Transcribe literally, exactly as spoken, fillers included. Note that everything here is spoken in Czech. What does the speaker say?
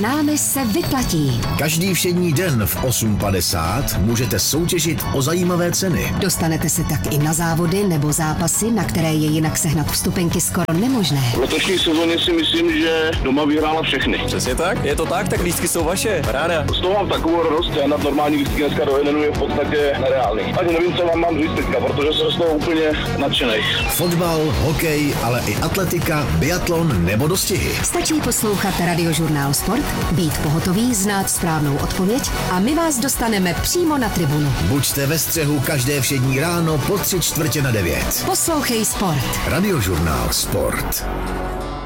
Námi se vyplatí. Každý všední den v osm padesát můžete soutěžit o zajímavé ceny. Dostanete se tak i na závody nebo zápasy, na které je jinak sehnat vstupenky skoro nemožné. V letošní sezóně si myslím, že doma vyhrála všechny. Přesně tak, je to tak, tak lístky jsou vaše, ráda. Z toho mám takovou radost, já na normální lístky dneska do Edenu je v podstatě nereálný. Ani nevím, co vám mám říct teďka, protože jsem z toho úplně nadšenej. Fotbal, hokej, ale i atletika, biatlon nebo dostihy. Stačí poslouchat Radiožurnál Sport, být pohotový, znát správnou odpověď a my vás dostaneme přímo na tribunu. Buďte ve střehu každé všední ráno po tři čtvrtě na devět. Poslouchej Sport. Radiožurnál Sport.